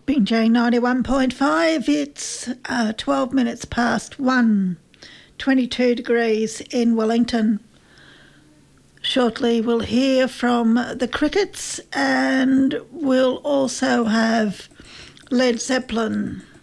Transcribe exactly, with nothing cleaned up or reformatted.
Binjai ninety-one point five, it's uh, twelve minutes past one, twenty-two degrees in Wellington. Shortly we'll hear from the Crickets and we'll also have Led Zeppelin.